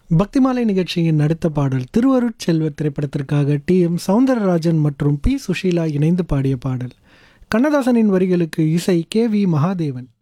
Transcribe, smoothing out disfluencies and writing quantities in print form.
பக்திமாலை நிகழ்ச்சியின் அடுத்த பாடல் திருவருட்செல்வர் திரைப்படத்திற்காக டி.எம். சௌந்தரராஜன் மற்றும் பி. சுஷீலா இணைந்து பாடிய பாடல். கண்ணதாசனின் வரிகளுக்கு இசை கே.வி. மகாதேவன்.